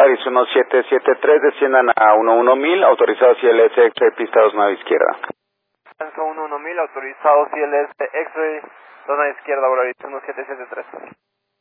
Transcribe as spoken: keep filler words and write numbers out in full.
Volaris uno siete siete tres, desciendan a uno uno mil, autorizados I L S X-ray, pista dos nueve izquierda. uno uno mil, autorizados I L S X-ray, zona izquierda, Volaris uno siete siete tres.